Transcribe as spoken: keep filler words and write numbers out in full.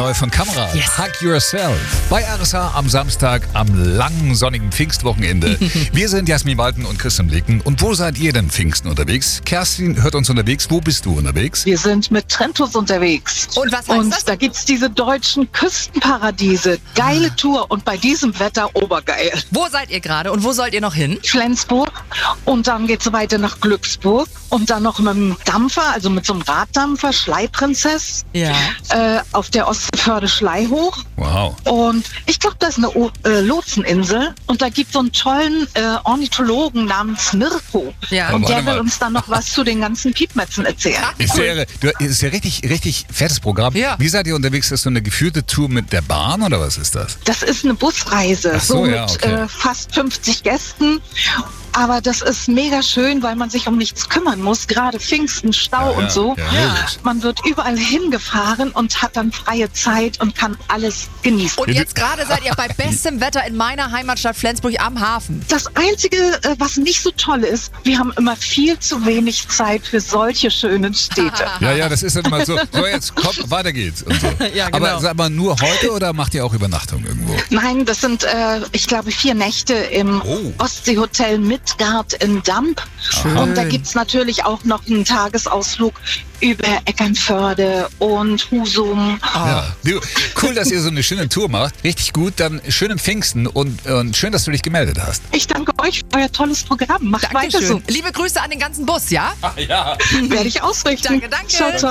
neu von Kamera. Yes. Hug Yourself. Bei R S H am Samstag am langen, sonnigen Pfingstwochenende. Wir sind Jasmin Walten und Christian Blicken. Und wo seid ihr denn Pfingsten unterwegs? Kerstin hört uns unterwegs. Wo bist du unterwegs? Wir sind mit Trentus unterwegs. Und was heißt Und das? da gibt's diese deutschen Küstenparadiese. Geile Tour und bei diesem Wetter obergeil. Wo seid ihr gerade und wo sollt ihr noch hin? Flensburg und dann geht's weiter nach Glücksburg und dann noch mit dem Dampfer, also mit so einem Raddampfer, Schleiprinzess, Ja. äh, auf der Ostförde Schlei hoch. Wow. Und ich glaube, da ist eine o äh, Lotseninsel und da gibt es so einen tollen äh, Ornithologen namens Mirko. Ja. Und Aber der warte will mal. uns dann noch was zu den ganzen Piepmetzen erzählen. Ist ja, du, ist ja richtig, richtig fettes Programm. Ja. Wie seid ihr unterwegs? Ist das so eine geführte Tour mit der Bahn oder was ist das? Das ist eine Busreise, Ach so, so, ja, mit okay. äh, fast fünfzig Gästen. Aber das ist mega schön, weil man sich um nichts kümmern muss. Gerade Pfingsten, Stau Ja, ja, und so. ja, logisch. Man wird überall hingefahren und hat dann freie Zeit und kann alles genießen. Und jetzt gerade seid ihr bei bestem Wetter in meiner Heimatstadt Flensburg am Hafen. Das Einzige, äh, was nicht so toll ist, wir haben immer viel zu wenig Zeit für solche schönen Städte. Ja, ja, das ist dann immer so. So, jetzt kommt, weiter geht's. Und so. Ja, genau. Aber sag mal, nur heute oder macht ihr auch Übernachtung irgendwo? Nein, das sind, äh, ich glaube, vier Nächte im Oh. Ostseehotel Midgard in Damp. Schön. Und da gibt's natürlich auch noch einen Tagesausflug über Eckernförde und Husum. Ja. Du, cool, dass ihr so eine schöne Tour macht. Richtig gut. Dann schönen Pfingsten und, und schön, dass du dich gemeldet hast. Ich danke euch für euer tolles Programm. Macht weiter so. Dankeschön. Liebe Grüße an den ganzen Bus, ja? Ja. Werde ich ausrichten. Danke, danke. Ciao, ciao.